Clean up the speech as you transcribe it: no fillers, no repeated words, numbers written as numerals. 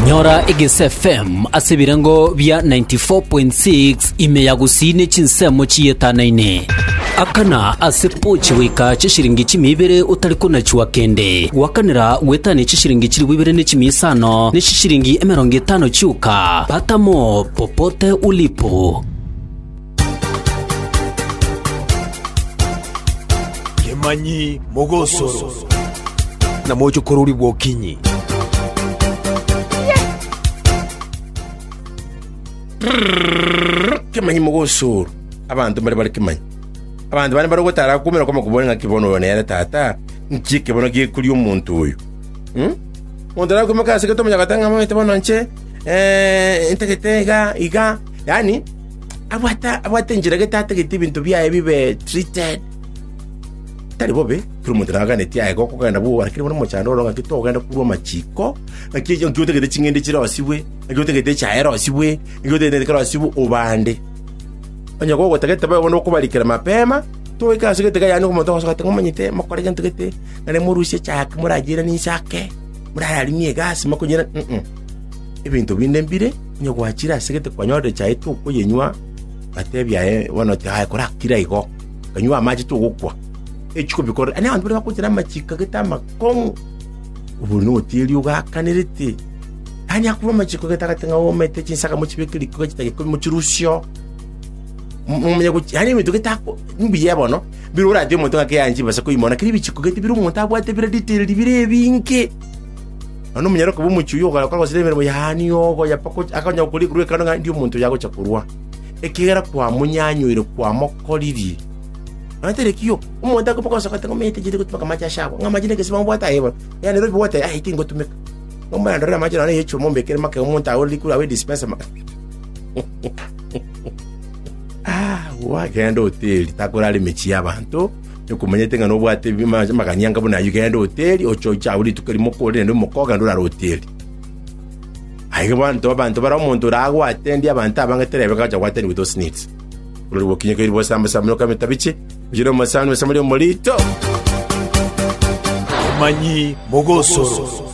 Nyora Egis FM asibirango via 94.6 imeyagusine chinsemo chiyetanaine. Akana asipochi wika chishiringi chimibere utaliko na chua kende. Wakanira wetane chishiringi chiri wibere ne chimisano ne chishiringi emeronge tano chuka. Patamo popote ulipo. Kemanyi Mogosoro na mocho koruri wokinyi. Kemanyi Mogosoro abantu bari kemanyi. Abantu bane bari gutara kumera ko makubona kibono ne tata nkike bono ki kuri umuntu uyu. Mondara ko makase ko tomunya gatanga mama tabona nche integitega iga yani abata njira gatata ibintu byaye bibe treated. Tari bobe kuri umuntu nagane tiaye ko kugenda bu arakiri bono mucyando ronga kitogenda kuri amachiko akiyo ngiyotegede chingende chira wasibwe ngiyotegede chaero wasibwe ngiyotegede kara wasibwe obande. Anya ko gotageta bayo no kubarikira mapema to ikasigete yani ko moto so ngomanyite makore jantegete ngane murushe chaka muragira ni shake murari ni gas makunyira ibintu bindembire nyo gwachira sigete kwanyode chaito ko yenywa atebya wono taye kora kira iko kanywa amaji to gukwa echiko bikora ani abantu bari bakutira amachika getama kon ubunu oteli ugakanirite ani akuba amachiko getakatenga wo mete chinsaka mu kibekiri ko kitake ko mu kirusyo mumenya ko yani ibintu getako mbiye bono biro radio moto ngake basa ko imona kiri bichiko gete biro umuntu abwate bira detail bire binke ano munyaro ko bumucyuyo ko siremere mu yani yogo yapako akanya kuri kuri kana ndi umuntu yago cyakurwa ekigera kwa munyanyuire kwa mokoriri antere kiyo umuntu akopako sakata ngomete gite gutuma kamacha shako ngamajine kesima mbwata yebo yani robi wata itingo tumeka ngomba ndora amajina ne yecho mombe kere make umuntu awoli kuri awe dispenser wagenda hoteli takorali mechi y'abantu yokumanyete ngano bwate bimaje maganyanga bona yugenda hoteli ocho chauli tukari mokore ndo mokoga ndo la hoteli ayi abantu bara umuntu rago atendi abantu abangaterebe kaja kwateni with those needs uri wokinye ko iribo samba no kameta bice ujiro masano samali molito Kemanyi Mogosoro.